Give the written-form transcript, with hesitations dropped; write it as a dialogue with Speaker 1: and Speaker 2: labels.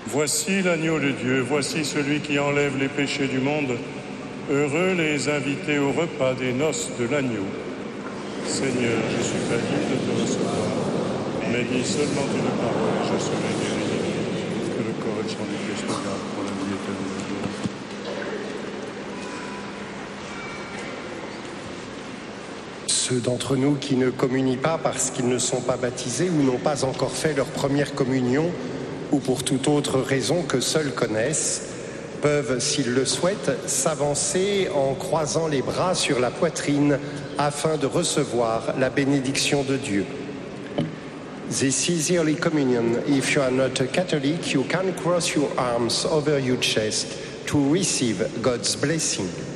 Speaker 1: Voici l'agneau de Dieu, voici celui qui enlève les péchés du monde. Heureux les invités au repas des noces de l'agneau. Seigneur, je suis pas digne de te recevoir, mais dis seulement une parole et je serai guéri. Que le corps et le sang du Christ me gardent pour la vie éternelle.
Speaker 2: Ceux d'entre nous qui ne communient pas parce qu'ils ne sont pas baptisés ou n'ont pas encore fait leur première communion, ou pour toute autre raison que seuls connaissent, peuvent, s'ils le souhaitent, s'avancer en croisant les bras sur la poitrine afin de recevoir la bénédiction de Dieu. This is early communion. If you are not a Catholic, you can cross your arms over your chest to receive God's blessing.